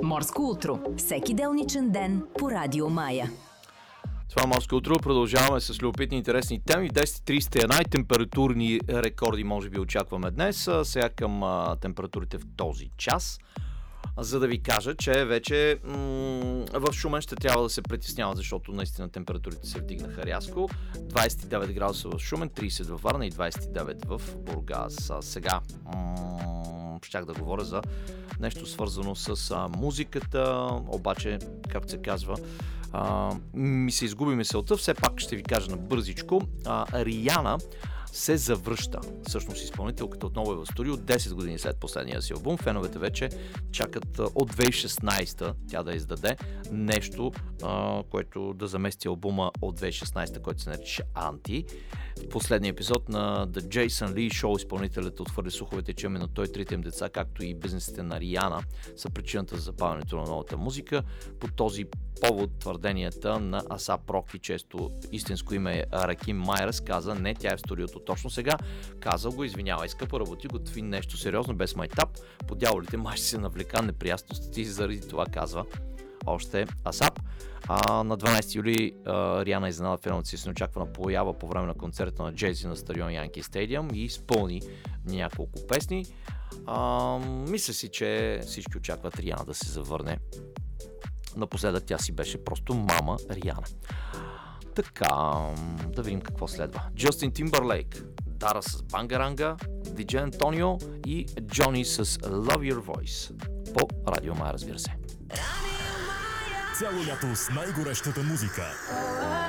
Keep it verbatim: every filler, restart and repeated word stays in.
Морско утро. Всеки делничен ден по Радио Мая. Това Морско утро. Продължаваме с любопитни интересни теми. десет и тридесет и едно температурни рекорди може би очакваме днес. Сега към а, температурите в този час. За да ви кажа, че вече м- в Шумен ще трябва да се притесняват, защото наистина температурите се вдигнаха рязко. двадесет и девет градуса в Шумен, тридесет във Варна и двадесет и девет в Бургас. А сега м- щях да говоря за нещо свързано с а, музиката, обаче, както се казва, а, ми се изгуби мисълта. Все пак ще ви кажа набързичко. А, Рияна се завръща. Всъщност изпълнителката отново е в студио десет години след последния си албум. Феновете вече чакат от две хиляди и шестнадесета тя да издаде нещо, а, което да замести албума от две хиляди и шестнадесета, който се нарича Анти. В последния епизод на The Jason Lee Show изпълнителят отвърли слуховете, че именно той, трите им деца, както и бизнесите на Рияна са причината за забавянето на новата музика. По този повод твърденията на Асап Роки, често истинско име е Раким Майерс, каза: не, тя е в студиото точно сега. Каза го: извинявай, скъпа, работи, готви нещо сериозно, без майтап. По дяволите май ще се навлека неприятности, заради това казва още Асап. А, на дванадесети юли а, Риана изненада феновете си с неочаквана поява по време на концерта на Джей-Зи на стадион Янки Стадиум и изпълни няколко песни. А, мисля си, че всички очакват Риана да се завърне. Напоследък тя си беше просто мама Риана. Така, да видим какво следва. Джастин Тимбърлейк, Дара с Бангаранга, Диджей Антонио и Джони с Love Your Voice. По Радио Мая, разбира се. Цяло лято с най-горещата музика.